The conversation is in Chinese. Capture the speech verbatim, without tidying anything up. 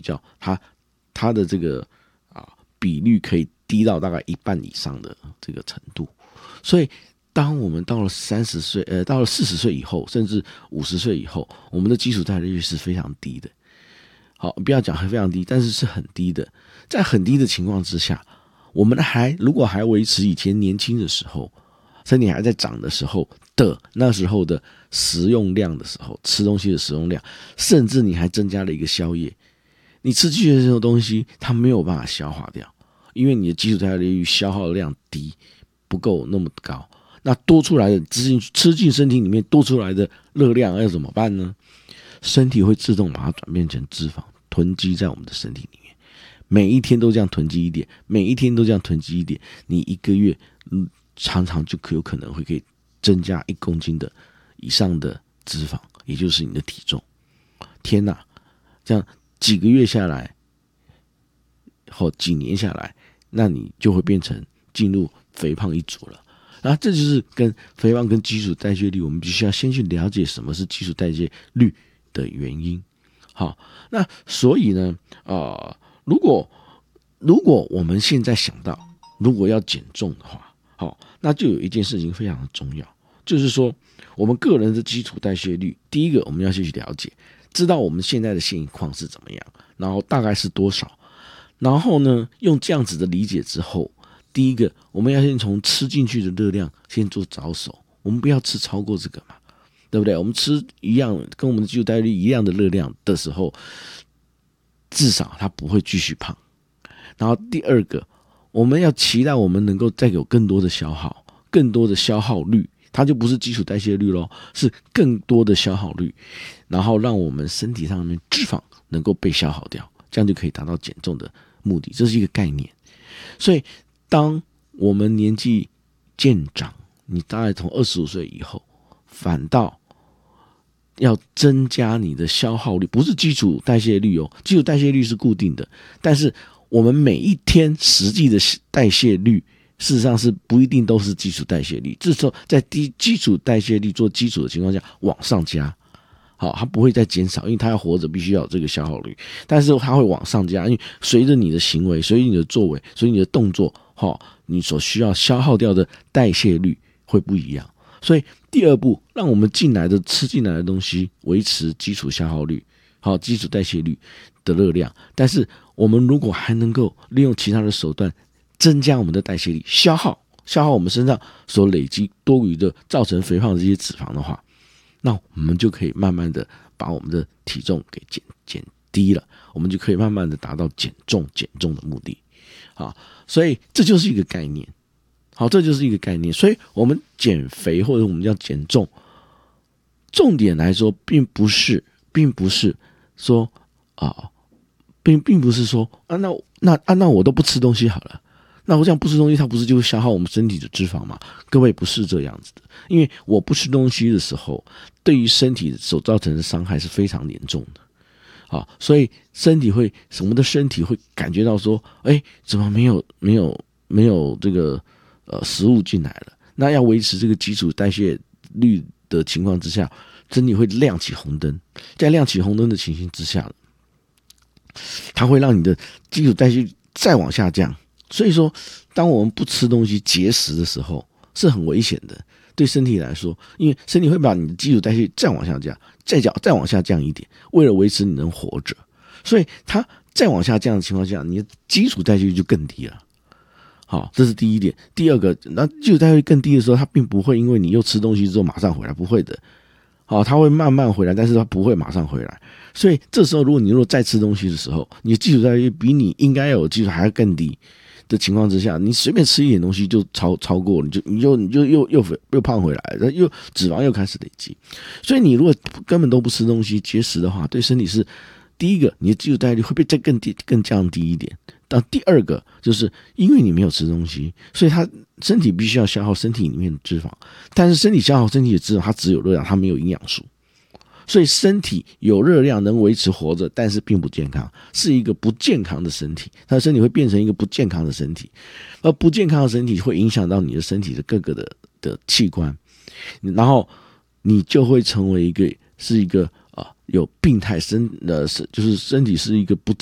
比较，它它的这个啊比率可以低到大概一半以上的这个程度。所以当我们到了三十岁，呃，到了四十岁以后，甚至五十岁以后，我们的基础代谢率是非常低的。好，不要讲非常低，但是是很低的。在很低的情况之下，我们还如果还维持以前年轻的时候，身体还在长的时候的那时候的食用量的时候，吃东西的食用量，甚至你还增加了一个宵夜，你吃进去的这种东西，它没有办法消化掉，因为你的基础代谢率消耗量低，不够那么高。那多出来的吃进吃进身体里面多出来的热量要怎么办呢？身体会自动把它转变成脂肪，囤积在我们的身体里面。每一天都这样囤积一点，每一天都这样囤积一点，你一个月嗯常常就有可能会可以增加一公斤的以上的脂肪，也就是你的体重。天哪，这样几个月下来，或几年下来，那你就会变成进入肥胖一族了。然后这就是跟肥胖跟基础代谢率，我们必须要先去了解什么是基础代谢率的原因。好，那所以呢，呃，如果如果我们现在想到，如果要减重的话，好，那就有一件事情非常的重要，就是说我们个人的基础代谢率，第一个我们要先去了解，知道我们现在的现况是怎么样，然后大概是多少，然后呢，用这样子的理解之后，第一个我们要先从吃进去的热量先做着手，我们不要吃超过这个嘛，对不对？我们吃一样跟我们的基础代谢率一样的热量的时候，至少它不会继续胖。然后第二个，我们要期待我们能够再有更多的消耗，更多的消耗率，它就不是基础代谢率咯，是更多的消耗率，然后让我们身体上面脂肪能够被消耗掉，这样就可以达到减重的目的，这是一个概念。所以当我们年纪渐长，你大概从二十五岁以后，反倒要增加你的消耗率，不是基础代谢率哦，基础代谢率是固定的，但是我们每一天实际的代谢率，事实上是不一定都是基础代谢率，至少在低基础代谢率做基础的情况下往上加。好，它不会再减少，因为它要活着必须要有这个消耗率，但是它会往上加，因为随着你的行为，随着你的作为，随着你的动作，好，你所需要消耗掉的代谢率会不一样。所以第二步，让我们进来的吃进来的东西维持基础消耗率，好，基础代谢率的热量，但是我们如果还能够利用其他的手段增加我们的代谢率，消耗消耗我们身上所累积多余的造成肥胖的这些脂肪的话，那我们就可以慢慢的把我们的体重给减减低了，我们就可以慢慢的达到减重减重的目的。好，所以这就是一个概念。好，这就是一个概念。所以我们减肥或者我们要减重，重点来说，并不是，并不是说啊，并并不是说啊，那那啊，那我都不吃东西好了。那我这样不吃东西，它不是就会消耗我们身体的脂肪吗？各位，不是这样子的，因为我不吃东西的时候，对于身体所造成的伤害是非常严重的。好，所以身体会什么的身体会感觉到说，哎，怎么没有没有没有这个呃食物进来了？那要维持这个基础代谢率的情况之下，身体会亮起红灯，在亮起红灯的情形之下，它会让你的基础代谢再往下降。所以说，当我们不吃东西节食的时候，是很危险的，对身体来说，因为身体会把你的基础代谢再往下降，再降再往下降一点，为了维持你能活着，所以它再往下降的情况下，你的基础代谢率就更低了。好，这是第一点。第二个，那基础代谢率更低的时候，它并不会因为你又吃东西之后马上回来，不会的。好，它会慢慢回来，但是它不会马上回来。所以这时候，如果你如果再吃东西的时候，你的基础代谢率比你应该有的基础还要更低的情况之下，你随便吃一点东西就超超过，你就你就你就又又又胖回来，又脂肪又开始累积。所以你如果根本都不吃东西节食的话，对身体是第一个，你的基础代谢率会被再更低更降低一点。但第二个就是因为你没有吃东西，所以它身体必须要消耗身体里面的脂肪，但是身体消耗身体的脂肪，它只有热量，它没有营养素。所以身体有热量能维持活着，但是并不健康，是一个不健康的身体，它的身体会变成一个不健康的身体，而不健康的身体会影响到你的身体的各个的的器官，然后你就会成为一个是一个啊有病态身呃就是身体是一个不